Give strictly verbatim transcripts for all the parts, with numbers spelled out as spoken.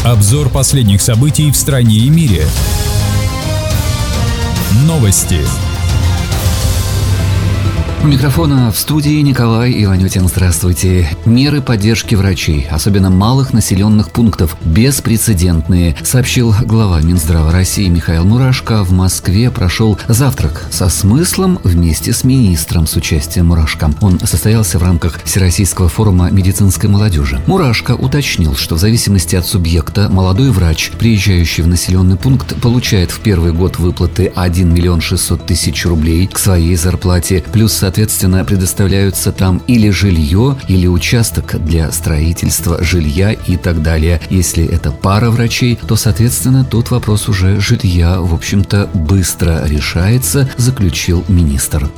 Обзор последних событий в стране и мире. Новости. У микрофона в студии Николай Иванютин. Здравствуйте. Меры поддержки врачей, особенно малых населенных пунктов, беспрецедентные, сообщил глава Минздрава России Михаил Мурашко. В Москве прошел завтрак со смыслом вместе с министром с участием Мурашко. Он состоялся в рамках Всероссийского форума медицинской молодежи. Мурашко уточнил, что в зависимости от субъекта молодой врач, приезжающий в населенный пункт, получает в первый год выплаты один миллион шестьсот тысяч рублей к своей зарплате, плюс, соответственно, предоставляются там или жилье, или участок для строительства жилья и так далее. Если это пара врачей, то, соответственно, тут вопрос уже жилья, в общем-то, быстро решается, заключил министр.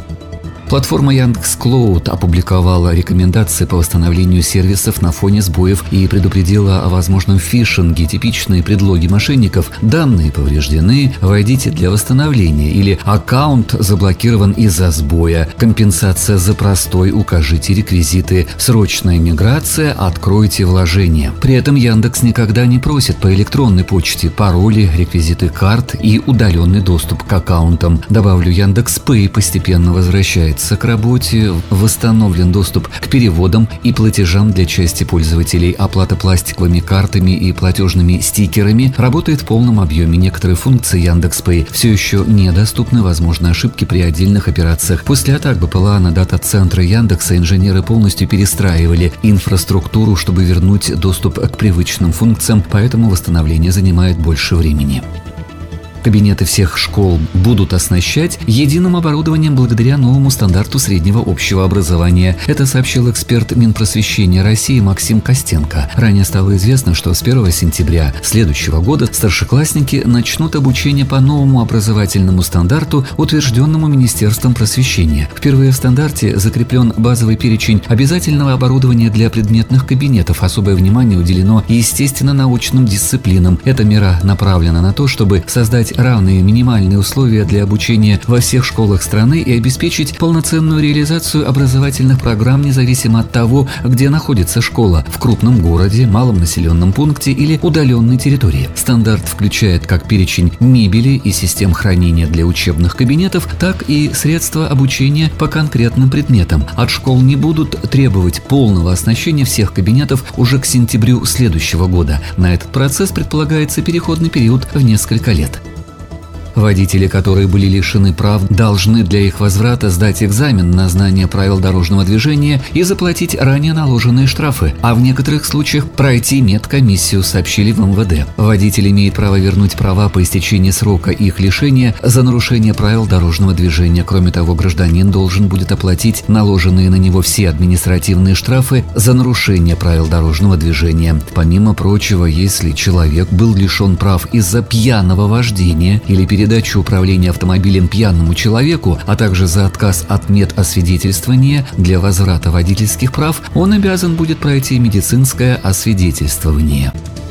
Платформа Яндекс.Клоуд опубликовала рекомендации по восстановлению сервисов на фоне сбоев и предупредила о возможном фишинге. Типичные предлоги мошенников: данные повреждены, войдите для восстановления, или аккаунт заблокирован из-за сбоя, компенсация за простой, укажите реквизиты, срочная миграция, откройте вложения. При этом Яндекс никогда не просит по электронной почте пароли, реквизиты карт и удаленный доступ к аккаунтам. Добавлю, Яндекс.Пэй постепенно возвращается к работе, восстановлен доступ к переводам и платежам для части пользователей, оплата пластиковыми картами и платежными стикерами работает в полном объеме. Некоторые функции Яндекс.Пэй все еще недоступны, возможны ошибки при отдельных операциях. После атак БПЛА на дата-центры Яндекса инженеры полностью перестраивали инфраструктуру, чтобы вернуть доступ к привычным функциям, поэтому восстановление занимает больше времени. Кабинеты всех школ будут оснащать единым оборудованием благодаря новому стандарту среднего общего образования. Это сообщил эксперт Минпросвещения России Максим Костенко. Ранее стало известно, что с первого сентября следующего года старшеклассники начнут обучение по новому образовательному стандарту, утвержденному Министерством просвещения. Впервые в стандарте закреплен базовый перечень обязательного оборудования для предметных кабинетов. Особое внимание уделено естественно-научным дисциплинам. Эта мера направлена на то, чтобы создать равные минимальные условия для обучения во всех школах страны и обеспечить полноценную реализацию образовательных программ независимо от того, где находится школа – в крупном городе, малом населенном пункте или удаленной территории. Стандарт включает как перечень мебели и систем хранения для учебных кабинетов, так и средства обучения по конкретным предметам. От школ не будут требовать полного оснащения всех кабинетов уже к сентябрю следующего года. На этот процесс предполагается переходный период в несколько лет. Водители, которые были лишены прав, должны для их возврата сдать экзамен на знание правил дорожного движения и заплатить ранее наложенные штрафы, а в некоторых случаях пройти медкомиссию, сообщили в эм вэ дэ. Водитель имеет право вернуть права по истечении срока их лишения за нарушение правил дорожного движения. Кроме того, гражданин должен будет оплатить наложенные на него все административные штрафы за нарушение правил дорожного движения. Помимо прочего, если человек был лишен прав из-за пьяного вождения или перед передачу управления автомобилем пьяному человеку, а также за отказ от медосвидетельствования для возврата водительских прав, он обязан будет пройти медицинское освидетельствование.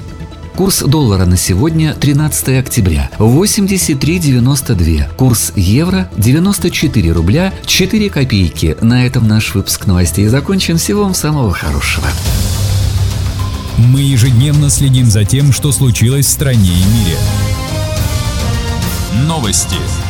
Курс доллара на сегодня, тринадцатое октября, восемьдесят три девяносто два. Курс евро девяносто четыре рубля четыре копейки. На этом наш выпуск новостей закончен. Всего вам самого хорошего. Мы ежедневно следим за тем, что случилось в стране и мире. Новости.